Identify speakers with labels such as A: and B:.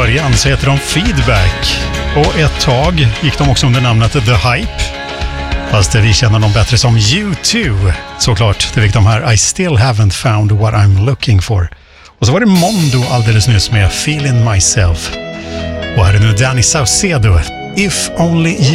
A: början så heter de Feedback. Och ett tag gick de också under namnet The Hype. Fast vi känner dem bättre som U2. Såklart, det fick de här I still haven't found what I'm looking for. Och så var det Mondo alldeles nyss med Feeling Myself. Och här är nu Danny Saucedo, If Only You.